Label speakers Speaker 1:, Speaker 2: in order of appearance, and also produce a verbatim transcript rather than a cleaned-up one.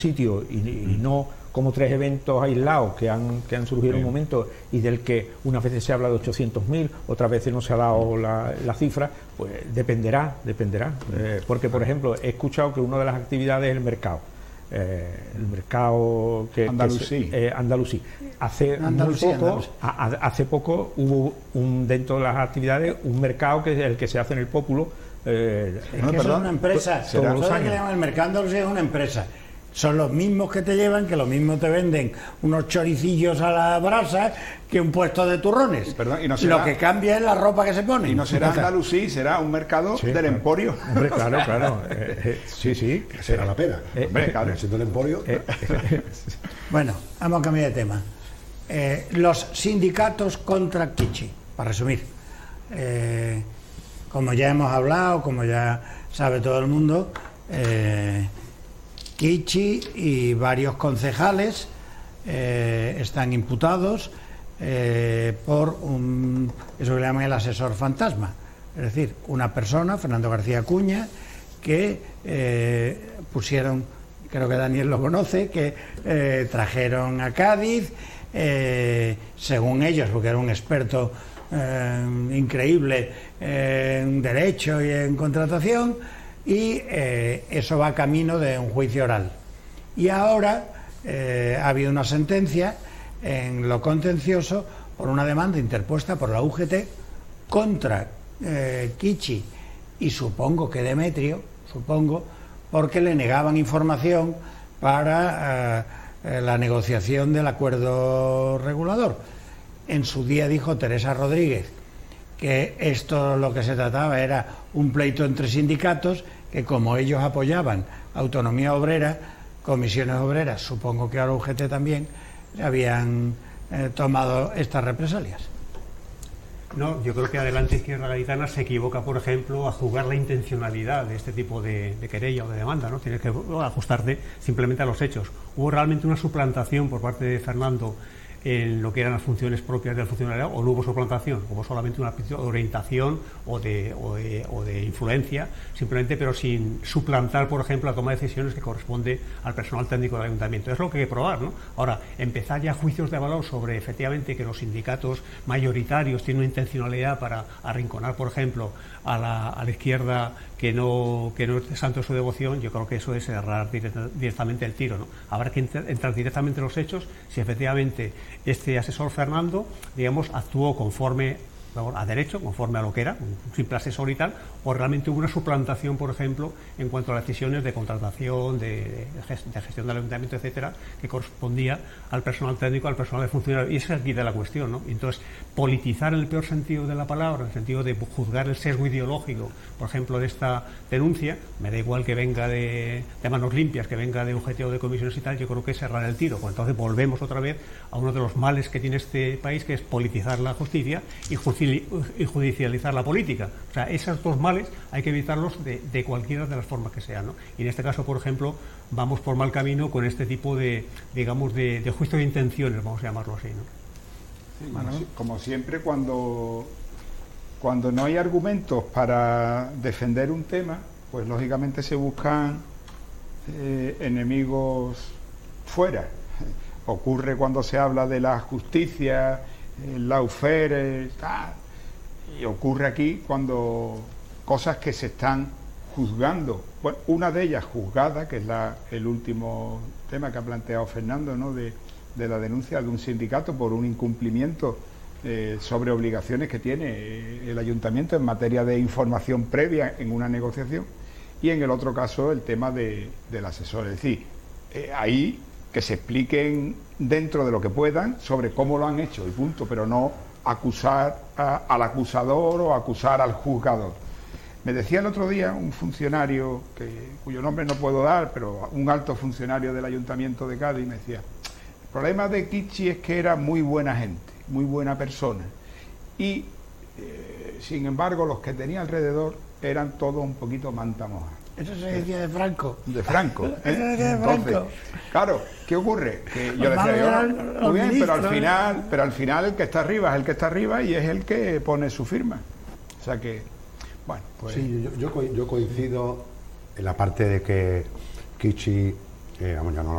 Speaker 1: sitio y, y no como tres eventos aislados que han, que han surgido en un momento y del que unas veces se habla de ochocientos mil, otras veces no se ha dado la, la cifra, pues dependerá, dependerá. Eh, porque, por ejemplo, he escuchado que una de las actividades es el mercado. Eh, el mercado que,
Speaker 2: andalusí.
Speaker 1: Que, eh, andalusí. Hace
Speaker 3: Andalusí,
Speaker 1: muy poco,
Speaker 3: Andalusí.
Speaker 1: a, a, hace poco hubo un, dentro de las actividades un mercado que es el que se hace en el Pópulo. Eh,
Speaker 3: Es que eso es una empresa.
Speaker 1: Todos los años.
Speaker 3: El mercado andalusí es una empresa. Son los mismos que te llevan, que lo mismo te venden unos choricillos a la brasa que un puesto de turrones.
Speaker 2: Perdón, y no será,
Speaker 3: lo que cambia es la ropa que se pone.
Speaker 2: Y no será andalusí, será un mercado sí, del claro. Emporio.
Speaker 1: Hombre, claro, claro. Eh, eh, sí, sí.
Speaker 4: Que será la pena.
Speaker 1: Eh,
Speaker 4: Hombre, claro, siendo el Emporio.
Speaker 1: Eh, eh,
Speaker 3: bueno, vamos a cambiar de tema. Eh, los sindicatos contra Kichi, para resumir. Eh, como ya hemos hablado, como ya sabe todo el mundo, eh, Kichi y varios concejales eh, están imputados eh, por un, eso que le llaman el asesor fantasma, es decir, una persona, Fernando García Acuña, que eh, pusieron, creo que Daniel lo conoce, que eh, trajeron a Cádiz, eh, según ellos, porque era un experto eh, increíble eh, en derecho y en contratación, y eh, eso va camino de un juicio oral. Y ahora eh, ha habido una sentencia en lo contencioso por una demanda interpuesta por la U G T contra eh, Kichi y supongo que Demetrio, supongo, porque le negaban información para eh, la negociación del acuerdo regulador. En su día dijo Teresa Rodríguez que esto lo que se trataba era un pleito entre sindicatos, que como ellos apoyaban autonomía obrera, comisiones obreras, supongo que ahora U G T también, habían eh, tomado estas represalias.
Speaker 5: No, yo creo que Adelante Izquierda Gaditana se equivoca, por ejemplo, a juzgar la intencionalidad de este tipo de, de querella o de demanda, ¿no? Tienes que ajustarte simplemente a los hechos. Hubo realmente una suplantación por parte de Fernando en lo que eran las funciones propias del funcionariado, o no hubo suplantación, hubo solamente una orientación o de, o de, o de influencia, simplemente, pero sin suplantar, por ejemplo, la toma de decisiones que corresponde al personal técnico del ayuntamiento. Es lo que hay que probar, ¿no? Ahora, empezar ya juicios de valor sobre efectivamente que los sindicatos mayoritarios tienen una intencionalidad para arrinconar, por ejemplo, a la, a la izquierda que no, que no es santo de su devoción, yo creo que eso es errar directa, directamente el tiro, ¿no? Habrá que entrar, entrar directamente en los hechos si efectivamente este asesor Fernando, digamos, actuó conforme a derecho, conforme a lo que era, un simple asesor y tal, o realmente hubo una suplantación, por ejemplo, en cuanto a las decisiones de contratación, de, de gestión del ayuntamiento, etcétera, que correspondía al personal técnico, al personal de funcionario. Y esa es aquí de la cuestión, ¿no? Entonces, politizar en el peor sentido de la palabra, en el sentido de juzgar el sesgo ideológico, por ejemplo, de esta denuncia, me da igual que venga de, de manos limpias, que venga de U G T o de comisiones y tal, yo creo que es cerrar el tiro. Pues entonces volvemos otra vez a uno de los males que tiene este país, que es politizar la justicia y justicia y judicializar la política. O sea, esos dos males hay que evitarlos de, de cualquiera de las formas que sean, ¿no? Y en este caso, por ejemplo, vamos por mal camino con este tipo de, digamos, de, de juicio de intenciones, vamos a llamarlo así, ¿no?
Speaker 2: Sí, bueno, como siempre, cuando, cuando no hay argumentos para defender un tema, pues lógicamente se buscan eh, enemigos fuera. Ocurre cuando se habla de la justicia, el lawfare, tal. Y ocurre aquí cuando cosas que se están juzgando, bueno, una de ellas juzgada, que es la, el último tema que ha planteado Fernando, ¿no? de, de la denuncia de un sindicato por un incumplimiento eh, sobre obligaciones que tiene eh, el ayuntamiento en materia de información previa en una negociación, y en el otro caso el tema de, del asesor. Es decir, eh, ahí que se expliquen dentro de lo que puedan sobre cómo lo han hecho y punto, pero no acusar a, al acusador o acusar al juzgador. Me decía el otro día un funcionario, que, cuyo nombre no puedo dar, pero un alto funcionario del Ayuntamiento de Cádiz, me decía, el problema de Kichi es que era muy buena gente, muy buena persona, y eh, sin embargo los que tenía alrededor eran todos un poquito manta moja.
Speaker 3: Eso se decía de Franco.
Speaker 2: De Franco. ¿eh?
Speaker 3: Eso se decía de
Speaker 2: Entonces,
Speaker 3: Franco.
Speaker 2: Claro, ¿qué ocurre? Que yo decía, yo, muy bien, pero al final, pero al final el que está arriba es el que está arriba y es el que pone su firma. O sea que, bueno, pues...
Speaker 4: Sí, yo, yo, yo coincido en la parte de que Kichi, eh, vamos, ya no